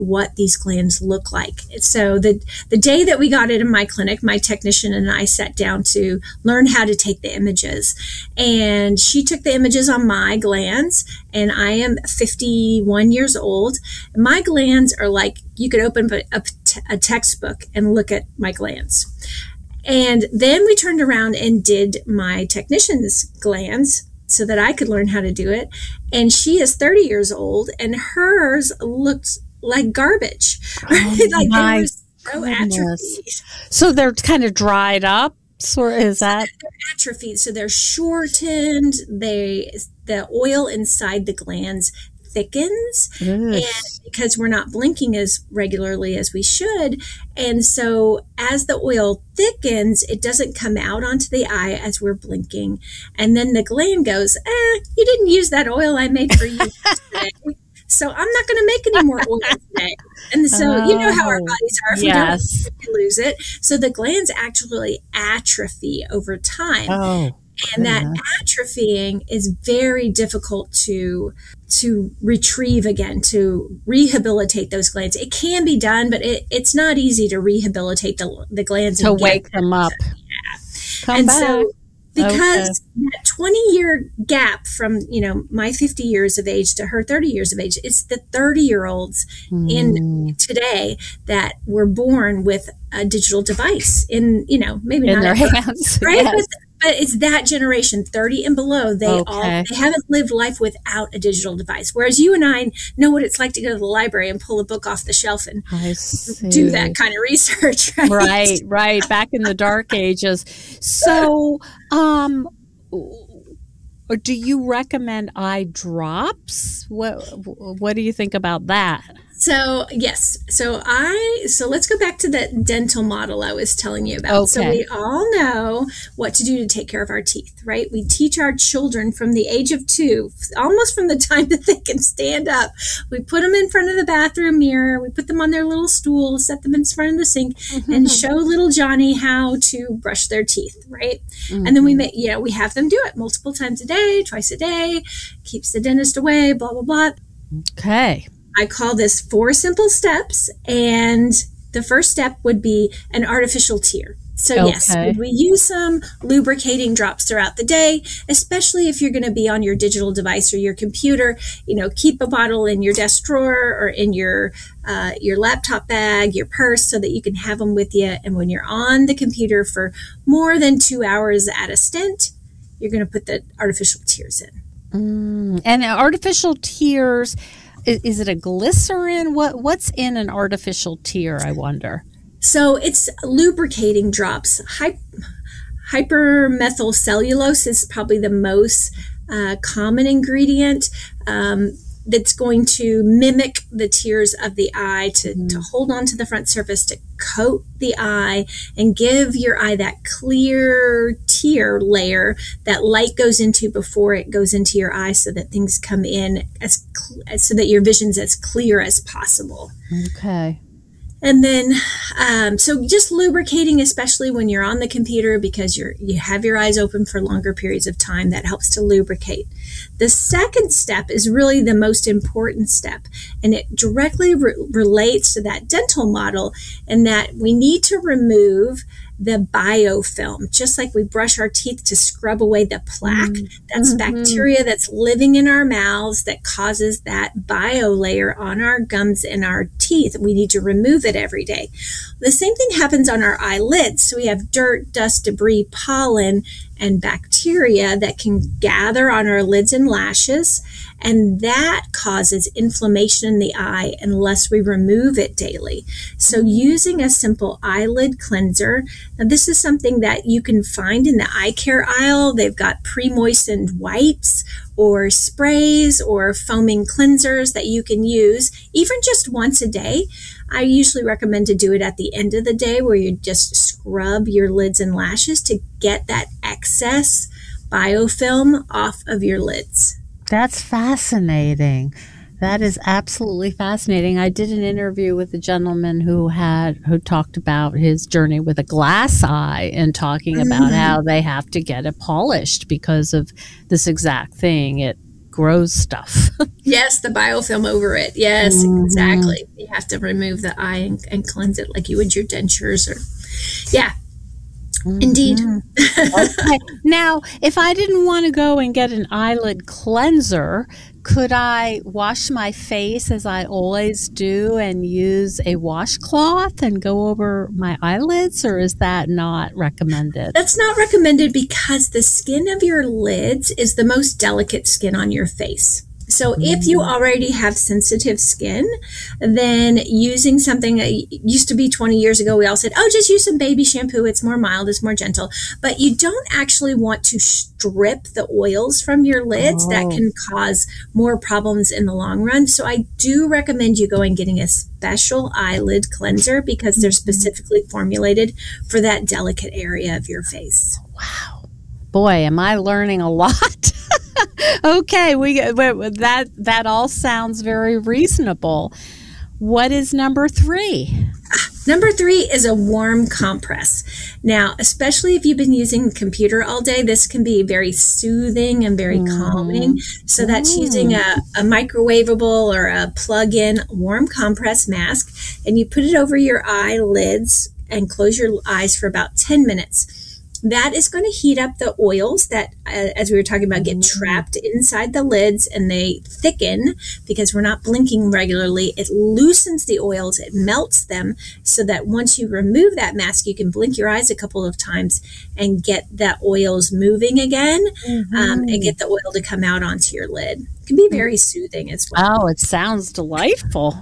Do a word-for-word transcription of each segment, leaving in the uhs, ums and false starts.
what these glands look like. So the the day that we got it in my clinic, my technician and I sat down to learn how to take the images. And she took the images on my glands, and I am fifty-one years old. My glands are like, you could open a, a, a textbook and look at my glands. And then we turned around and did my technician's glands so that I could learn how to do it. And she is thirty years old, and hers looks like garbage. Oh, like my they were so atrophied. So they're kind of dried up, or is that? They're atrophied. So they're shortened. They the oil inside the glands thickens, and because we're not blinking as regularly as we should. And so as the oil thickens, it doesn't come out onto the eye as we're blinking. And then the gland goes, eh, you didn't use that oil I made for you today. So I'm not going to make any more oil today. And so oh, you know how our bodies are. If yes. we don't, we lose it. So the glands actually atrophy over time. Oh, and that atrophying is very difficult to to retrieve again, to rehabilitate those glands. It can be done, but it, it's not easy to rehabilitate the, the glands. To wake them up. Yeah. Come and back. so because okay. that twenty-year gap from, you know, my fifty years of age to her thirty years of age, it's the thirty-year-olds mm. in today that were born with a digital device in, you know, maybe in not their hands, right? Yes. But, but it's that generation, thirty and below. They okay. all they haven't lived life without a digital device. Whereas you and I know what it's like to go to the library and pull a book off the shelf and do that kind of research. Right, right, right. Back in the dark ages. So, um, or do you recommend eye drops? What What do you think about that? So yes, so I so let's go back to that dental model I was telling you about. Okay. So we all know what to do to take care of our teeth, right? We teach our children from the age of two, almost from the time that they can stand up. We put them in front of the bathroom mirror. We put them on their little stool, set them in front of the sink, mm-hmm. and show little Johnny how to brush their teeth, right? Mm-hmm. And then we make, you know, we have them do it multiple times a day, twice a day, keeps the dentist away, blah blah blah. Okay. I call this four simple steps, and the first step would be an artificial tear. So okay. yes, would we use some lubricating drops throughout the day, especially if you're going to be on your digital device or your computer. You know, keep a bottle in your desk drawer or in your uh, your laptop bag, your purse, so that you can have them with you. And when you're on the computer for more than two hours at a stint, you're going to put the artificial tears in. Mm, and artificial tears. Is it a glycerin? What What's in an artificial tear, I wonder? So it's lubricating drops. Hy- hypermethylcellulose is probably the most uh, common ingredient um, that's going to mimic the tears of the eye to, mm. to hold on to the front surface, to coat the eye and give your eye that clear tear layer that light goes into before it goes into your eye, so that things come in as cl- so that your vision's as clear as possible. Okay. And then, um, so just lubricating, especially when you're on the computer, because you're, you have your eyes open for longer periods of time, that helps to lubricate. The second step is really the most important step, and it directly re- relates to that dental model, in that we need to remove the biofilm. Just like we brush our teeth to scrub away the plaque, mm-hmm. that's bacteria that's living in our mouths that causes that bio layer on our gums and our teeth. We need to remove it every day. The same thing happens on our eyelids. So we have dirt, dust, debris, pollen, and bacteria that can gather on our lids and lashes, and that causes inflammation in the eye unless we remove it daily. So using a simple eyelid cleanser, now this is something that you can find in the eye care aisle. They've got pre-moistened wipes or sprays or foaming cleansers that you can use even just once a day. I usually recommend to do it at the end of the day, where you just scrub your lids and lashes to get that excess biofilm off of your lids. That's fascinating. That is absolutely fascinating. I did an interview with a gentleman who had who talked about his journey with a glass eye, and talking about mm. how they have to get it polished because of this exact thing. It grows stuff. Yes, the biofilm over it. Yes, mm-hmm. exactly. You have to remove the eye and, and cleanse it like you would your dentures or, yeah. Mm-hmm. Indeed. Okay. Now, if I didn't want to go and get an eyelid cleanser, could I wash my face as I always do and use a washcloth and go over my eyelids, or is that not recommended? That's not recommended because the skin of your lids is the most delicate skin on your face. So if you already have sensitive skin, then using something that used to be twenty years ago, we all said, oh, just use some baby shampoo. It's more mild, it's more gentle. But you don't actually want to strip the oils from your lids. Oh. That can cause more problems in the long run. So I do recommend you going and getting a special eyelid cleanser because they're specifically formulated for that delicate area of your face. Wow. Boy, am I learning a lot. Okay, we that that all sounds very reasonable. What is number three? Number three is a warm compress. Now, especially if you've been using the computer all day, this can be very soothing and very mm. calming. So that's mm. using a, a microwavable or a plug-in warm compress mask, and you put it over your eyelids and close your eyes for about ten minutes. That is going to heat up the oils that, uh, as we were talking about, get trapped inside the lids and they thicken because we're not blinking regularly. It loosens the oils, it melts them so that once you remove that mask, you can blink your eyes a couple of times and get the oils moving again mm-hmm. um, and get the oil to come out onto your lid. It can be very soothing as well. Oh, it sounds delightful.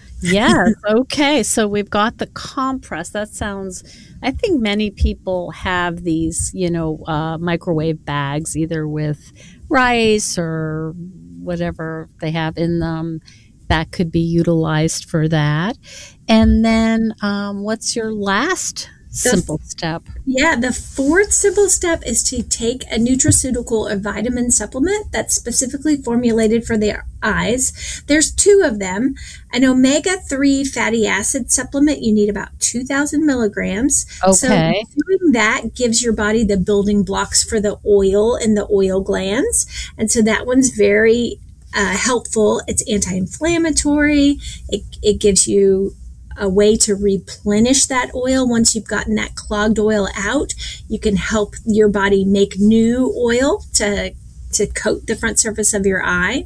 Yes. Okay. So we've got the compress. That sounds, I think many people have these, you know, uh, microwave bags, either with rice or whatever they have in them that could be utilized for that. And then um, what's your last simple the, step? Yeah, the fourth simple step is to take a nutraceutical or vitamin supplement that's specifically formulated for the eyes. There's two of them. An omega three fatty acid supplement, you need about two thousand milligrams. Okay. So doing that gives your body the building blocks for the oil in the oil glands. And so that one's very uh, helpful. It's anti-inflammatory. It, it gives you a way to replenish that oil. Once you've gotten that clogged oil out, you can help your body make new oil to, to coat the front surface of your eye.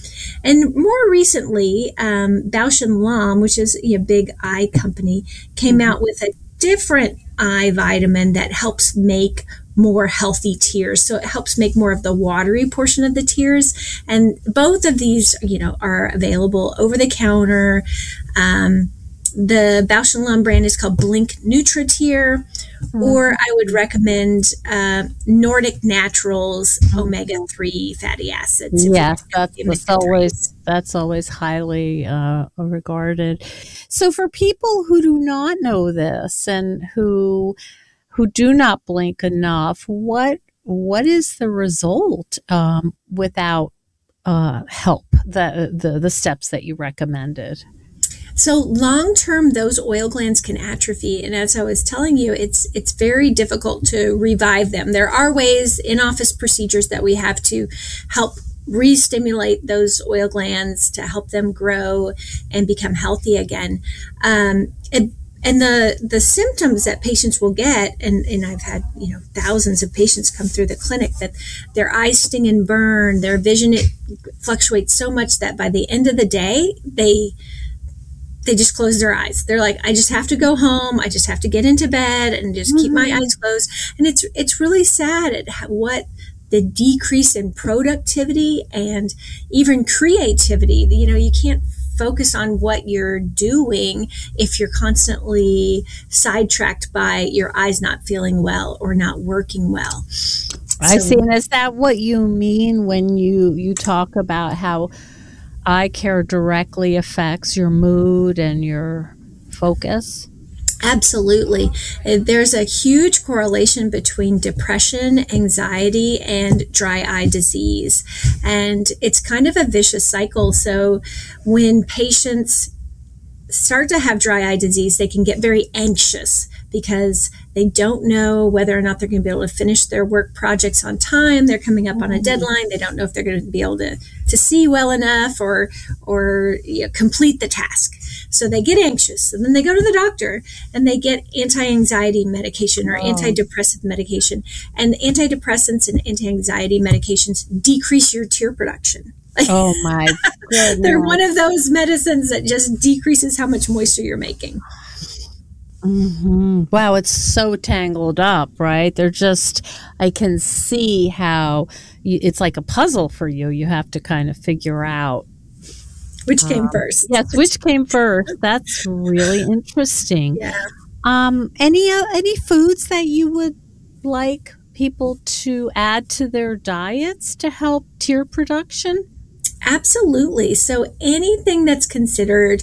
And more recently, um, Bausch and Lomb, which is a big eye company, came out with a different eye vitamin that helps make more healthy tears. So it helps make more of the watery portion of the tears. And both of these, you know, are available over the counter. Um, The Bausch and Lomb brand is called Blink NutriTear, mm-hmm. or I would recommend uh, Nordic Naturals omega three fatty acids. Yes, that's, that's always that's always highly uh, regarded. So for people who do not know this and who who do not blink enough, what what is the result um, without uh, help? The, the the steps that you recommended. So long term, those oil glands can atrophy. And as I was telling you, it's it's very difficult to revive them. There are ways, in-office procedures that we have to help re-stimulate those oil glands to help them grow and become healthy again. Um, and, and the the symptoms that patients will get, and, and I've had, you know, thousands of patients come through the clinic, that their eyes sting and burn, their vision, it fluctuates so much that by the end of the day, they they just close their eyes. They're like, I just have to go home. I just have to get into bed and just mm-hmm. keep my eyes closed. And it's it's really sad at how, what the decrease in productivity and even creativity. You know, you can't focus on what you're doing if you're constantly sidetracked by your eyes not feeling well or not working well. I so, see. And is that what you mean when you, you talk about how eye care directly affects your mood and your focus? Absolutely. There's a huge correlation between depression, anxiety, and dry eye disease. And it's kind of a vicious cycle. So when patients start to have dry eye disease, they can get very anxious because they don't know whether or not they're going to be able to finish their work projects on time. They're coming up on a deadline. They don't know if they're going to be able to, to see well enough or, or you know, complete the task. So they get anxious, and then they go to the doctor and they get anti-anxiety medication or oh. antidepressant medication. And antidepressants and anti-anxiety medications decrease your tear production. Oh my goodness. They're one of those medicines that just decreases how much moisture you're making. Mm-hmm. Wow, it's so tangled up, right? They're just, I can see how you, it's like a puzzle for you. You have to kind of figure out. Which came um, first. Yes, which came first. That's really interesting. Yeah. Um, any, uh, any foods that you would like people to add to their diets to help tear production? Absolutely. So anything that's considered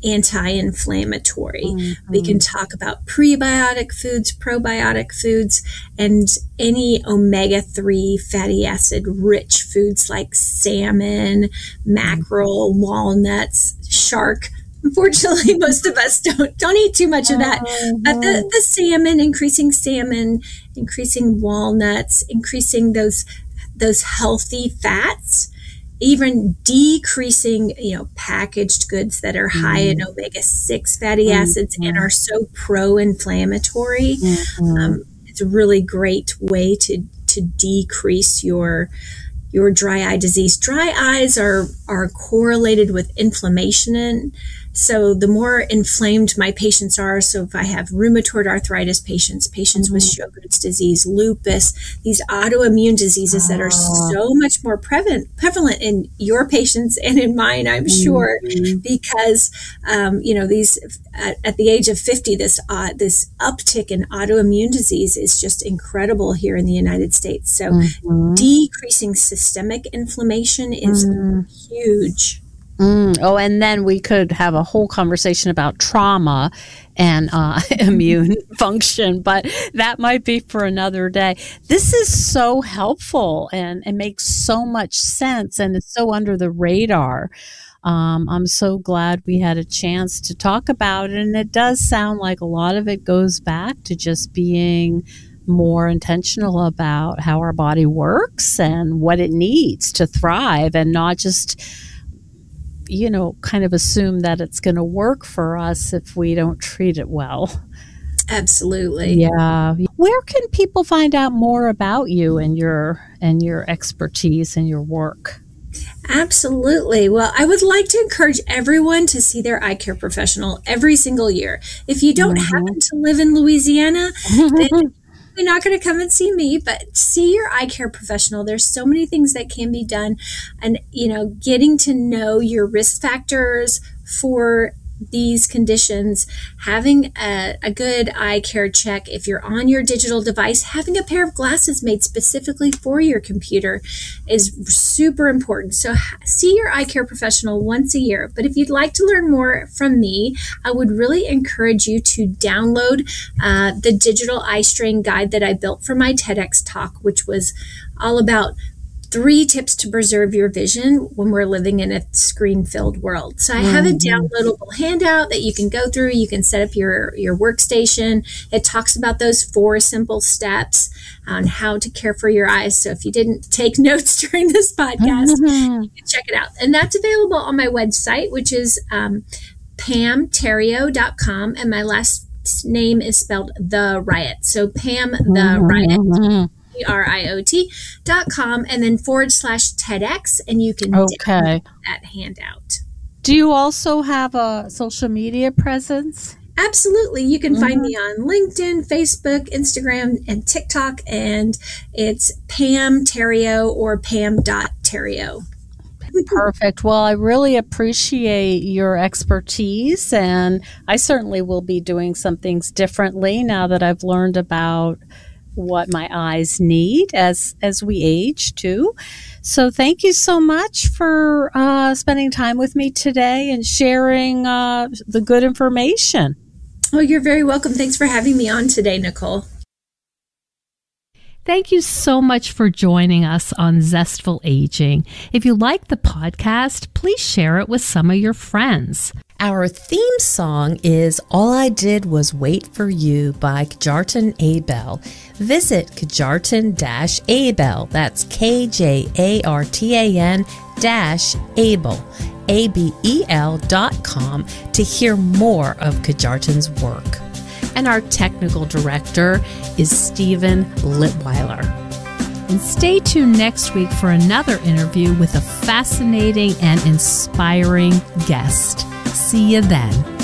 anti-inflammatory. Mm-hmm. We can talk about prebiotic foods, probiotic foods, and any omega three fatty acid rich foods like salmon, mackerel, walnuts, shark. Unfortunately, most of us don't don't eat too much of that. Uh-huh. But the, the salmon, increasing salmon, increasing walnuts, increasing those those healthy fats, even decreasing, you know, packaged goods that are high mm. in omega six fatty acids mm-hmm. and are so pro-inflammatory. Mm-hmm. Um, it's a really great way to to decrease your your dry eye disease. Dry eyes are are correlated with inflammation, and so the more inflamed my patients are, so if I have rheumatoid arthritis patients, patients mm-hmm. with Sjogren's disease, lupus, these autoimmune diseases oh. that are so much more prevalent prevalent in your patients and in mine, I'm mm-hmm. sure, because um, you know these at, at the age of fifty, this uh, this uptick in autoimmune disease is just incredible here in the United States. So mm-hmm. decreasing systemic inflammation is mm-hmm. huge. Mm. Oh, and then we could have a whole conversation about trauma and uh, immune function, but that might be for another day. This is so helpful and it makes so much sense, and it's so under the radar. Um, I'm so glad we had a chance to talk about it, and it does sound like a lot of it goes back to just being more intentional about how our body works and what it needs to thrive, and not just, you know, kind of assume that it's going to work for us if we don't treat it well. Absolutely. Yeah. Where can people find out more about you and your and your expertise and your work? Absolutely. Well, I would like to encourage everyone to see their eye care professional every single year. If you don't mm-hmm. happen to live in Louisiana, then you're not going to come and see me, but see your eye care professional. There's so many things that can be done. And, you know, getting to know your risk factors for these conditions, having a, a good eye care check. If you're on your digital device, having a pair of glasses made specifically for your computer is super important. So see your eye care professional once a year. But if you'd like to learn more from me, I would really encourage you to download uh, the digital eye strain guide that I built for my TEDx talk, which was all about three tips to preserve your vision when we're living in a screen-filled world. So I have a downloadable handout that you can go through. You can set up your, your workstation. It talks about those four simple steps on how to care for your eyes. So if you didn't take notes during this podcast, mm-hmm. you can check it out. And that's available on my website, which is um, pam terrio dot com. And my last name is spelled The Riot. So Pam The Riot. Mm-hmm. E R I O T dot com, and then forward slash TEDx, and you can okay. download that handout. Do you also have a social media presence? Absolutely. You can mm-hmm. find me on LinkedIn, Facebook, Instagram, and TikTok, and it's Pam Terrio or Pam dot Terrio. Perfect. Well, I really appreciate your expertise, and I certainly will be doing some things differently now that I've learned about what my eyes need as as we age too. So thank you so much for uh, spending time with me today and sharing uh, the good information. Oh, you're very welcome. Thanks for having me on today, Nicole. Thank you so much for joining us on Zestful Aging. If you like the podcast, please share it with some of your friends. Our theme song is All I Did Was Wait for You by Kjartan Abel. Visit Kjartan Abel, that's K J A R T A N dash Abel, A B E L dot com to hear more of Kjartan's work. And our technical director is Stephen Litweiler. And stay tuned next week for another interview with a fascinating and inspiring guest. See you then.